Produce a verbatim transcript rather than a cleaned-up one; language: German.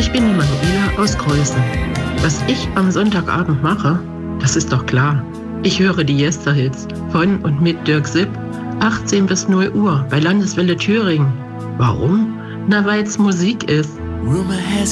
Ich bin die Manuela aus Kreuzen. Was ich am Sonntagabend mache, das ist doch klar. Ich höre die Yesterhits von und mit Dirk Sipp, achtzehn bis null Uhr bei Landeswelle Thüringen. Warum? Na, weil's Musik ist.